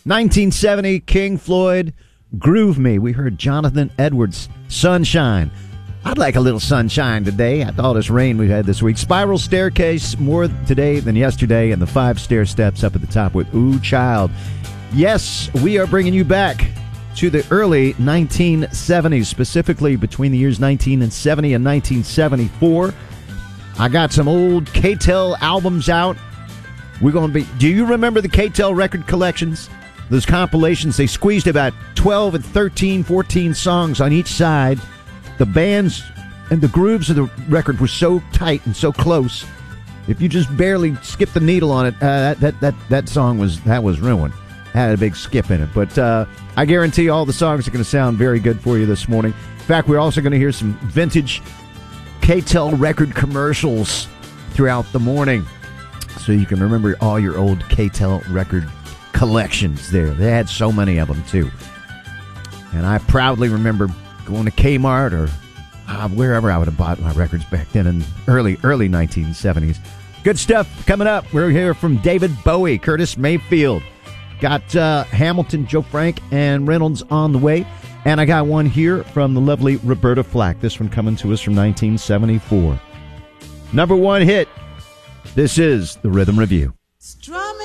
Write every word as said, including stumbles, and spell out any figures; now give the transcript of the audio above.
nineteen seventy, King Floyd, Groove Me. We heard Jonathan Edwards, Sunshine. I'd like a little sunshine today after all this rain we've had this week. Spiral Staircase, more today than yesterday, and the five stair steps up at the top with Ooh Child. Yes, we are bringing you back to the early nineteen seventies, specifically between the years nineteen seventy and nineteen seventy-four. I got some old K T E L albums out. We're going to be. Do you remember the K T E L record collections? Those compilations, they squeezed about twelve and thirteen, fourteen songs on each side. The bands and the grooves of the record were so tight and so close. If you just barely skipped the needle on it, uh, that, that that that song was that was ruined. Had a big skip in it. But uh, I guarantee all the songs are going to sound very good for you this morning. In fact, we're also going to hear some vintage K T E L record commercials throughout the morning, so you can remember all your old K T E L record collections there. They had so many of them, too. And I proudly remember going to Kmart or uh, wherever I would have bought my records back then in early, early nineteen seventies. Good stuff coming up. We're here from David Bowie, Curtis Mayfield. Got uh, Hamilton, Joe Frank, and Reynolds on the way. And I got one here from the lovely Roberta Flack. This one coming to us from nineteen seventy-four. Number one hit. This is the Rhythm Review. Str-